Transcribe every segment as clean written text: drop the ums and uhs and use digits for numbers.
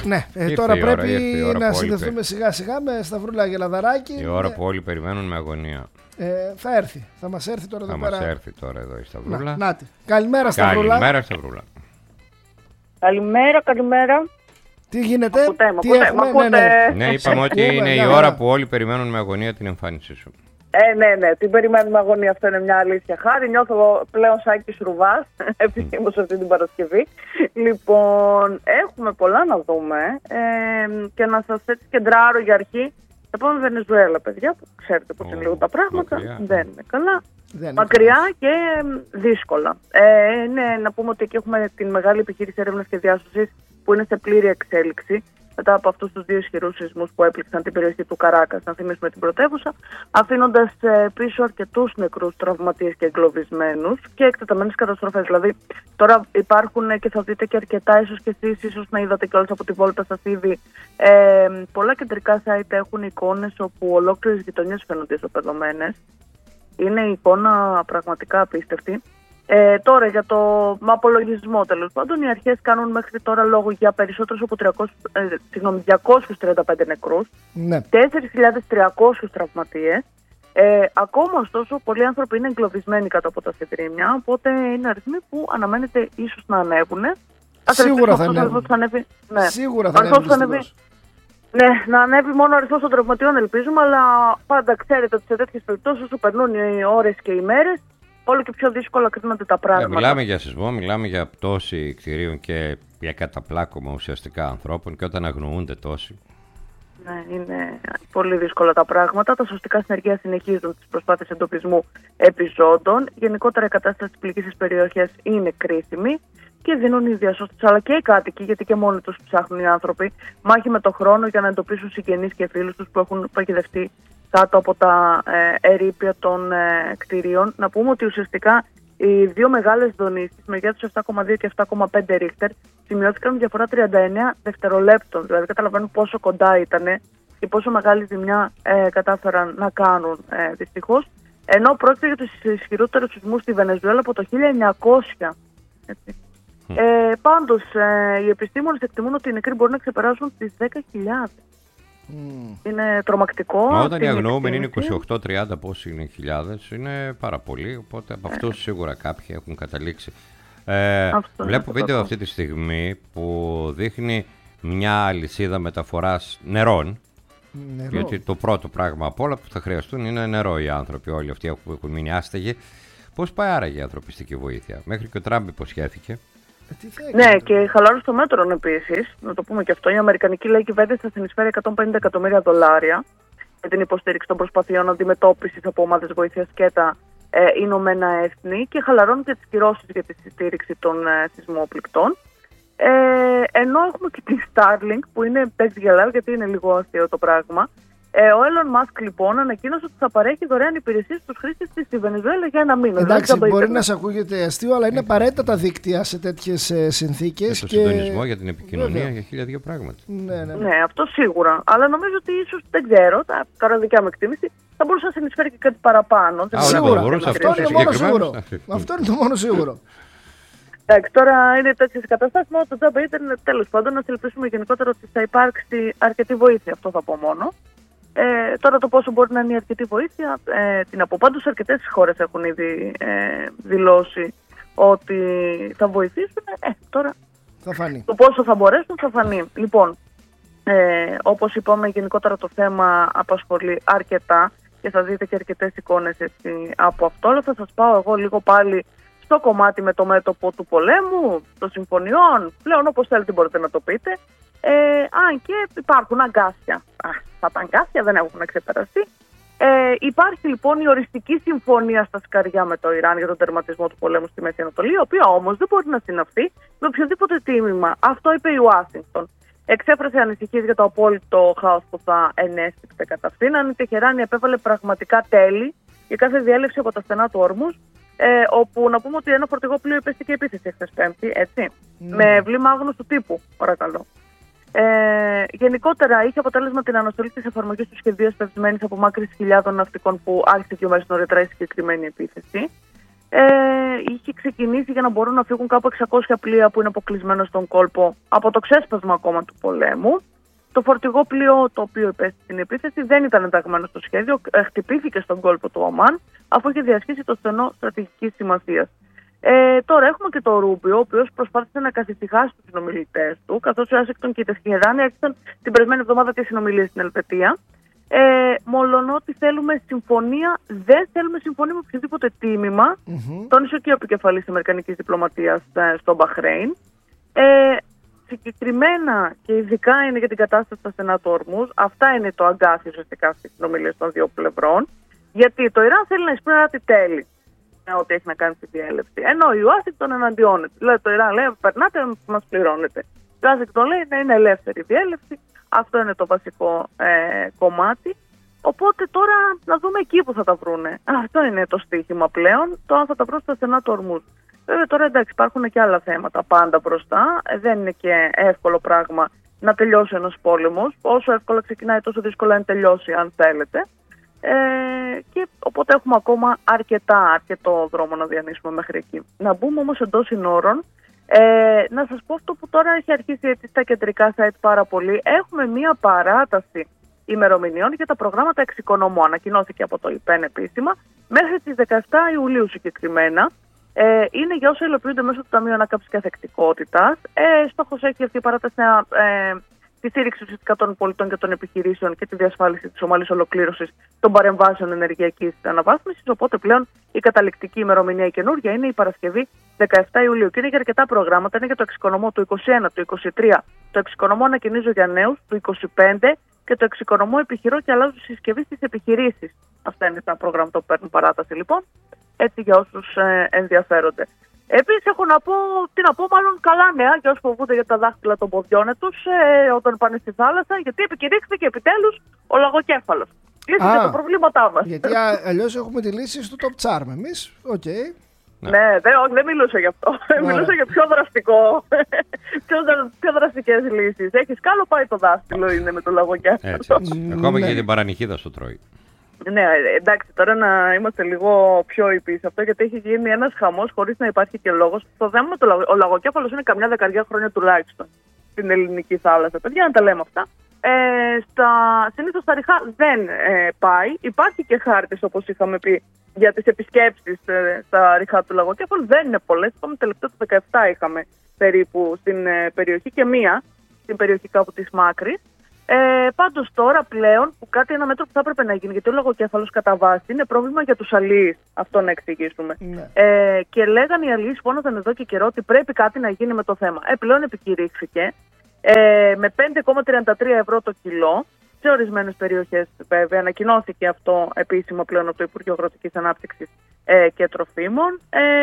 Ναι, τώρα πρέπει να συνδεθούμε σιγά σιγά με Σταυρούλα Γελαδαράκη. Η ώρα που όλοι περιμένουν με αγωνία. Θα έρθει, θα μας έρθει τώρα εδώ πέρα. Θα μας έρθει τώρα εδώ η Σταυρούλα. Νάτι. Καλημέρα Σταυρούλα. Καλημέρα Σταυρούλα. Καλημέρα. Τι γίνεται, τι έχουμε, ναι, είπαμε ότι είναι η ώρα που όλοι περιμένουν με αγωνία την εμφάνισή σου. Ναι, την περιμένουμε με αγωνία, αυτό είναι μια αλήθεια. Χάρη, νιώθω πλέον Σάκης Ρουβάς, επισήμως αυτή την Παρασκευή. Λοιπόν, έχουμε πολλά να δούμε και να σας έτσι κεντράρω για αρχή. Θα πάμε Βενεζουέλα, παιδιά, που ξέρετε πως είναι λίγο τα πράγματα. Δεν είναι καλά. Μακριά και δύσκολα. Ναι, να πούμε ότι εκεί έχουμε την μεγάλη επιχείρηση έρευνας και διάσωσης που είναι σε πλήρη εξέλιξη μετά από αυτούς τους δύο ισχυρούς σεισμούς που έπληξαν την περιοχή του Καράκας, να θυμίσουμε την πρωτεύουσα, αφήνοντας πίσω αρκετούς νεκρούς, τραυματίες και εγκλωβισμένους και εκτεταμένες καταστροφές. Δηλαδή, τώρα υπάρχουν και θα δείτε και αρκετά, ίσως και εσείς, ίσως να είδατε κιόλας από τη βόλτα σας ήδη, πολλά κεντρικά site έχουν εικόνες όπου ολόκληρες γειτονιές φαίνονται ισοπεδωμένες. Είναι η εικόνα πραγματικά απίστευτη. Τώρα για το απολογισμό, τέλος πάντων, οι αρχές κάνουν μέχρι τώρα λόγο για περισσότερους από 235 νεκρούς, 4.300 τραυματίες. Ακόμα ωστόσο πολλοί άνθρωποι είναι εγκλωβισμένοι κάτω από τα σιδηρήμια, οπότε είναι αριθμοί που αναμένεται ίσως να ανέβουν. Σίγουρα θα ανέβει. Σίγουρα θα ανέβει. Ναι, να ανέβει μόνο ο αριθμός των τραυματιών ελπίζουμε, αλλά πάντα ξέρετε ότι σε τέτοιες περιπτώσεις όσο περνούν οι ώρες και οι μέρες, όλο και πιο δύσκολα κρίνονται τα πράγματα. Μιλάμε για σεισμό, μιλάμε για πτώση κτηρίων και για καταπλάκωμα ουσιαστικά ανθρώπων, και όταν αγνοούνται τόσοι. Ναι, είναι πολύ δύσκολα τα πράγματα. Τα σωστικά συνεργεία συνεχίζουν τις προσπάθειες εντοπισμού επιζώντων. Γενικότερα η κατάσταση της πληγής στις περιοχές είναι κρίσιμη και δίνουν οι διασώστες αλλά και οι κάτοικοι, γιατί και μόνοι τους ψάχνουν οι άνθρωποι, μάχη με το χρόνο για να εντοπίσουν συγγενείς και φίλους τους που έχουν παγιδευτεί κάτω από τα ερείπια των κτηρίων. Να πούμε ότι ουσιαστικά οι δύο μεγάλες δονήσεις, μεγέθους 7,2 και 7,5 ρίχτερ, σημειώθηκαν με διαφορά 39 δευτερολέπτων. Δηλαδή καταλαβαίνουν πόσο κοντά ήταν και πόσο μεγάλη ζημιά κατάφεραν να κάνουν δυστυχώς. Ενώ πρόκειται για τους ισχυρότερους σεισμούς στη Βενεζουέλα από το 1900. Έτσι. Πάντως, οι επιστήμονες εκτιμούν ότι οι νεκροί μπορούν να ξεπεράσουν τις 10.000. Είναι τρομακτικό. Όταν οι αγνοούμενοι είναι 28-30, πόσοι είναι χιλιάδες, είναι πάρα πολλοί. Οπότε από αυτούς σίγουρα κάποιοι έχουν καταλήξει. Βλέπω βίντεο αυτή τη στιγμή που δείχνει μια αλυσίδα μεταφοράς νερών. Γιατί το πρώτο πράγμα από όλα που θα χρειαστούν είναι νερό οι άνθρωποι, όλοι αυτοί που έχουν μείνει άστεγοι. Πώς πάει άραγε η ανθρωπιστική βοήθεια? Μέχρι και ο Τραμπ υποσχέθηκε. Ναι, και χαλάρωση των μέτρων επίσης, να το πούμε και αυτό. Η Αμερικανική λέει κυβέρνηση θα συνεισφέρει $150 εκατομμύρια για την υποστήριξη των προσπαθειών αντιμετώπισης από ομάδες βοήθειας και τα Ηνωμένα Έθνη και χαλαρώνουν και τις κυρώσεις για τη στήριξη των σεισμόπληκτών. Ενώ έχουμε και τη Starlink που είναι παίξει γελάω γιατί είναι λίγο αστείο το πράγμα. Ο Elon Musk λοιπόν ανακοίνωσε ότι θα παρέχει δωρεάν υπηρεσίες στους χρήστες της στη Βενεζουέλα για ένα μήνα. Εντάξει, μπορεί να σε ακούγεται αστείο, αλλά είναι απαραίτητα τα δίκτυα σε τέτοιες συνθήκες. Για το συντονισμό, για την επικοινωνία, για 1002 πράγματα. Ναι, αυτό σίγουρα. Αλλά νομίζω ότι ίσως, δεν ξέρω, τώρα δικιά μου εκτίμηση, θα μπορούσε να συνεισφέρει και κάτι παραπάνω. Σίγουρα. Αυτό είναι το μόνο σίγουρο. Αυτό είναι το μόνο σίγουρο. Εντάξει, τώρα είναι τέτοιες καταστάσεις. Μόνο το τζάμπα ήταν τέλος πάντων να ελπίσουμε γενικότερα ότι θα υπάρξει αρκετή βοήθεια. Αυτό θα πω μόνο. Τώρα το πόσο μπορεί να είναι η αρκετή βοήθεια, την από πάντως αρκετές χώρες έχουν ήδη δηλώσει ότι θα βοηθήσουν. Τώρα θα φανεί. Το πόσο θα μπορέσουν θα φανεί. Λοιπόν, όπως είπαμε, γενικότερα το θέμα απασχολεί αρκετά και θα δείτε και αρκετές εικόνες από αυτό. Αλλά θα σας πάω εγώ λίγο πάλι στο κομμάτι με το μέτωπο του πολέμου, των συμφωνιών, πλέον όπως θέλετε μπορείτε να το πείτε. Αν και υπάρχουν αγκάσια. Αυτά τα αγκάσια δεν έχουν ξεπεραστεί. Υπάρχει λοιπόν η οριστική συμφωνία στα σκαριά με το Ιράν για τον τερματισμό του πολέμου στη Μέση Ανατολή, η οποία όμως δεν μπορεί να συναυθεί με οποιοδήποτε τίμημα. Αυτό είπε η Ουάσιγκτον. Εξέφρασε ανησυχίες για το απόλυτο χάος που θα ενέστηξε κατά αυτήν. Αν η Τεχεράνη επέβαλε πραγματικά τέλη για κάθε διέλευση από τα στενά του Ορμούζ, όπου να πούμε ότι ένα φορτηγό πλοίο υπέστηκε επίθεση χθες Πέμπτη, έτσι, με βλήμα άγνωστου τύπου, παρακαλώ. Γενικότερα είχε αποτέλεσμα την αναστολή της εφαρμογής του σχεδίου εσπευσμένης απομάκρυνσης χιλιάδων ναυτικών που άρχισε 2 μέρες νωρίτερα η συγκεκριμένη επίθεση. είχε ξεκινήσει για να μπορούν να φύγουν κάπου 600 πλοία που είναι αποκλεισμένα στον κόλπο από το ξέσπασμα ακόμα του πολέμου. Το φορτηγό πλοίο το οποίο υπέστη την επίθεση δεν ήταν ενταγμένο στο σχέδιο, χτυπήθηκε στον κόλπο του Ομάν αφού είχε διασχίσει το στενό στρατηγικής σημασίας. Τώρα έχουμε και το Ρούμπιο, ο οποίος προσπάθησε να καθησυχάσει τους συνομιλητές του, καθώς ο Ουάσιγκτον και η Τεχεράνη άρχισαν την περασμένη εβδομάδα τις συνομιλίες στην Ελβετία. Μολονότι θέλουμε συμφωνία, δεν θέλουμε συμφωνία με οποιοδήποτε τίμημα, τόνισε και ο επικεφαλής Αμερικανικής διπλωματίας στο Μπαχρέιν. Συγκεκριμένα και ειδικά είναι για την κατάσταση στα στενά του Ορμούζ. Αυτά είναι το αγκάθι ουσιαστικά στις συνομιλίες των δύο πλευρών. Γιατί το Ιράν θέλει να εισπράττει τέλη ό,τι έχει να κάνει στη διέλευση. Ενώ η Ουάσιγκτον εναντιώνεται. Δηλαδή το Ιράν λέει: περνάτε, μας πληρώνετε. Η Ουάσιγκτον λέει: να είναι ελεύθερη διέλευση. Αυτό είναι το βασικό κομμάτι. Οπότε τώρα να δούμε εκεί που θα τα βρούνε. Αυτό είναι το στοίχημα πλέον. Το αν θα τα βρουν στα στενά του Ορμούζ. Βέβαια τώρα εντάξει, υπάρχουν και άλλα θέματα πάντα μπροστά. Δεν είναι και εύκολο πράγμα να τελειώσει ένας πόλεμος. Όσο εύκολα ξεκινάει, τόσο δύσκολα να τελειώσει, αν θέλετε. Και οπότε έχουμε ακόμα αρκετό δρόμο να διανύσουμε μέχρι εκεί. Να μπούμε όμως εντός συνόρων. Να σας πω αυτό που τώρα έχει αρχίσει έτσι στα κεντρικά site πάρα πολύ. Έχουμε μία παράταση ημερομηνιών για τα προγράμματα εξοικονομού. Ανακοινώθηκε από το ΙΠΕΝ επίσημα μέχρι τις 17 Ιουλίου συγκεκριμένα. Είναι για όσα υλοποιούνται μέσω του Ταμείου Ανάκαμψης και Ανθεκτικότητας. Στόχος έχει αυτή η παράταση τη στήριξη ουσιαστικά των πολιτών και των επιχειρήσεων και τη διασφάλιση της ομαλής ολοκλήρωσης των παρεμβάσεων ενεργειακής αναβάθμισης. Οπότε πλέον η καταληκτική ημερομηνία η καινούργια είναι η Παρασκευή 17 Ιουλίου. Και είναι για αρκετά προγράμματα. Είναι για το εξοικονομώ του 21, του 23, το εξοικονομώ ανακοινίζω για νέους του 25 και το εξοικονομώ επιχειρώ και αλλάζω συσκευή στις επιχειρήσεις. Αυτά είναι τα προγράμματα που παίρνουν παράταση λοιπόν. Έτσι για όσους ενδιαφέρονται. Επίσης έχω να πω, μάλλον καλά νέα για όσους φοβούνται για τα δάχτυλα των ποδιών τους όταν πάνε στη θάλασσα, γιατί επικηρύχθηκε επιτέλους ο λαγοκέφαλος. Λύσαμε τα προβλήματά μας. Γιατί αλλιώς έχουμε τη λύση στο Top Charm εμείς. Okay. Ναι, δεν μιλούσα γι' αυτό. Μιλούσα για πιο δραστικές λύσεις. Έχεις κάλο, πάει το δάχτυλο, είναι με το λαγοκέφαλο. Ακόμα και την παρανυχίδα στο τρώει. Ναι, εντάξει, τώρα να είμαστε λίγο πιο ήπιοι σε αυτό, γιατί έχει γίνει ένας χαμός χωρίς να υπάρχει και λόγος. Το θέμα με ο λαγοκέφαλος είναι καμιά δεκαριά χρόνια τουλάχιστον στην ελληνική θάλασσα. Παιδιά, να τα λέμε αυτά. Συνήθως στα ριχά δεν πάει. Υπάρχει και χάρτης, όπως είχαμε πει, για τις επισκέψεις στα ριχά του λαγοκέφαλου. Δεν είναι πολλές. Είπαμε τελευταίο το 17 είχαμε περίπου στην περιοχή και μία στην περιοχή κάπου της Μάκρης. Πάντως τώρα πλέον, που ένα μέτρο που θα έπρεπε να γίνει, γιατί ο λαγοκέφαλος κατά βάση είναι πρόβλημα για τους αλλοίς, αυτό να εξηγήσουμε. Ναι. Και λέγανε οι αλλοίς, φώναζαν εδώ και καιρό ότι πρέπει κάτι να γίνει με το θέμα. Πλέον επικηρύχθηκε με 5,33 ευρώ το κιλό. Σε ορισμένες περιοχές βέβαια ανακοινώθηκε αυτό επίσημα πλέον από το Υπουργείο Αγροτικής Ανάπτυξης και Τροφίμων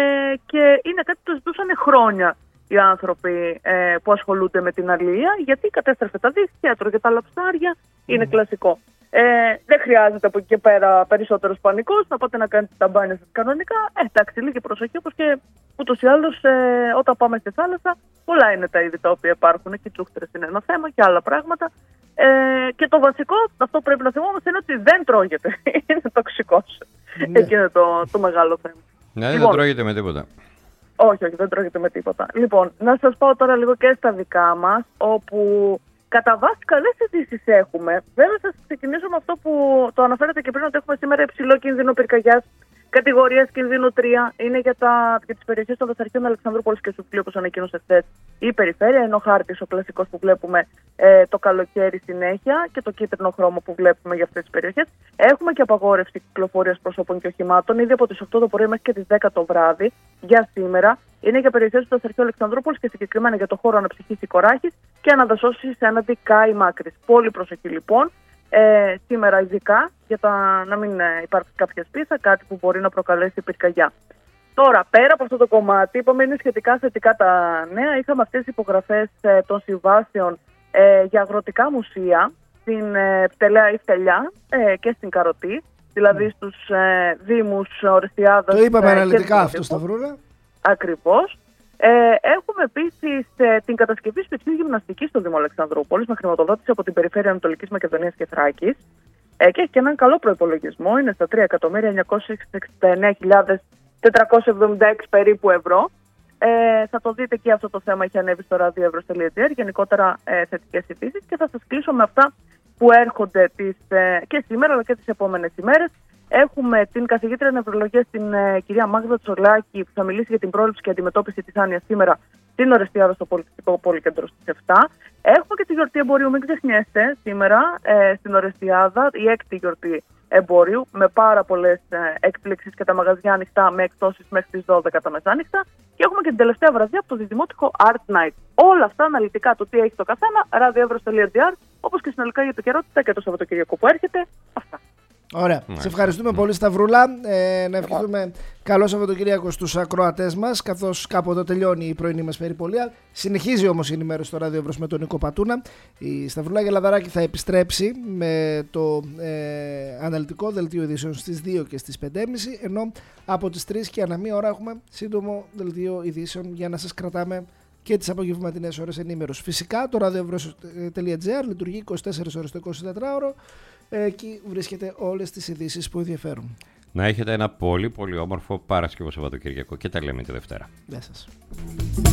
και είναι κάτι που το ζητούσαν χρόνια οι άνθρωποι που ασχολούνται με την αλληλεία, γιατί κατέστρεφε τα δίχτυα, έτρωγε τα λαψάρια, είναι κλασικό. Δεν χρειάζεται από εκεί και πέρα περισσότερος πανικός, να πάτε να κάνετε τα μπάνια σας κανονικά. Εντάξει, λίγη προσοχή, όπως και ούτως ή άλλως όταν πάμε στη θάλασσα, πολλά είναι τα είδη τα οποία υπάρχουν. Και οι τσούχτρες είναι ένα θέμα και άλλα πράγματα. Και το βασικό, αυτό που πρέπει να θυμόμαστε, είναι ότι δεν τρώγεται. Είναι τοξικός. Εκεί είναι το μεγάλο θέμα. Ναι, δεν τρώγεται με τίποτα. Όχι, δεν τρώγεται με τίποτα. Λοιπόν, να σας πάω τώρα λίγο και στα δικά μας, όπου κατά βάση καλές ειδήσεις έχουμε. Βέβαια, θα ξεκινήσω με αυτό που το αναφέρατε και πριν, ότι έχουμε σήμερα υψηλό κίνδυνο πυρκαγιάς κατηγορίας κινδύνου 3. Είναι για τις περιοχές των δασαρχείων Αλεξανδρούπολης και Σουφλίου, όπως ανακοίνωσε χθες η περιφέρεια. Είναι ο χάρτης ο κλασικός που βλέπουμε το καλοκαίρι συνέχεια και το κίτρινο χρώμα που βλέπουμε για αυτές τις περιοχές. Έχουμε και απαγόρευση κυκλοφορίας προσώπων και οχημάτων ήδη από τις 8 το πρωί μέχρι και τις 10 το βράδυ για σήμερα. Είναι για περιοχές του δασαρχείου Αλεξανδρούπολης και συγκεκριμένα για το χώρο Αναψυχής Κοράχης και αναδασώσεις έναντι Κάη Μάκρης. Πολύ προσοχή λοιπόν. Σήμερα ειδικά για να μην υπάρξει κάποια σπίθα, κάτι που μπορεί να προκαλέσει πυρκαγιά. Τώρα, πέρα από αυτό το κομμάτι, είπαμε είναι σχετικά θετικά τα νέα. Είχαμε αυτές τις υπογραφές των συμβάσεων για αγροτικά μουσεία στην Πτελέα ή Φτελιά και στην Καροτή, δηλαδή στους Δήμους Ορεστιάδας. Το είπαμε αναλυτικά αυτό, Σταυρούλα. Ακριβώς. Έχουμε επίσης την κατασκευή σπιτιού γυμναστικής στο Δήμο Αλεξανδρούπολης με χρηματοδότηση από την Περιφέρεια Ανατολικής Μακεδονίας και Θράκης και έχει και έναν καλό προϋπολογισμό. Είναι στα 3.969.000 476 περίπου ευρώ. Θα το δείτε και αυτό το θέμα έχει ανέβει στο radioevros.gr. Γενικότερα θετικές ειδήσεις, και θα σας κλείσω με αυτά που έρχονται και σήμερα αλλά και τις επόμενες ημέρες. Έχουμε την καθηγήτρια νευρολογίας, την κυρία Μάγδα Τσολάκη, που θα μιλήσει για την πρόληψη και αντιμετώπιση της άνοιας σήμερα στην Ορεστιάδα στο Πολιτιστικό Πολυκέντρο στις 7. Έχουμε και τη γιορτή εμπορίου, μην ξεχνιέστε, σήμερα στην Ορεστιάδα, η 6η γιορτή εμπορίου, με πάρα πολλές έκπληξεις και τα μαγαζιά ανοιχτά με εκπτώσεις μέχρι τις 12 τα μεσάνυχτα. Και έχουμε και την τελευταία βραδιά από το διδημότυχο Art Night. Όλα αυτά αναλυτικά, το τι έχει το καθένα, radioevros.gr, όπως και συνολικά η επικαιρότητα και το Σαββατοκύριακο που έρχεται. Αυτά. Ωραία. Σε ευχαριστούμε πολύ, Σταυρούλα. Να ευχηθούμε καλό Σαββατοκύριακο στους ακροατές μας, καθώς κάπου εδώ τελειώνει η πρωινή μας περιπολία. Συνεχίζει όμως η ενημέρωση στο Ράδιο Εύρος με τον Νίκο Πατούνα. Η Σταυρούλα Γελαδαράκη θα επιστρέψει με το αναλυτικό δελτίο ειδήσεων στις 2 και στις 5.30, ενώ από τις 3 και ανά μία ώρα έχουμε σύντομο δελτίο ειδήσεων για να σας κρατάμε και τις απογευματινές ώρες ενήμερους. Φυσικά το radioevros.gr λειτουργεί 24 ώρες το 24ωρο. Εκεί βρίσκεται όλες τις ειδήσεις που ενδιαφέρουν. Να έχετε ένα πολύ πολύ όμορφο Παρασκευό Σαββατοκύριακο και τα λέμε τη Δευτέρα. Γεια σας.